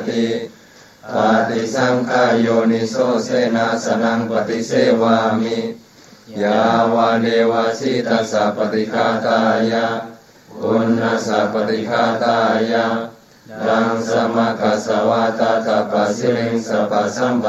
ติปฏิสังขายโยนิโสเสนาสนังปฏิเสวามิยาวาเดวาสิตัสสะปฏิฆาตายะปุณณสัพปฏิฆาตายะดังสมกัสสวะตถาปัสสิริงสัพพะสัมป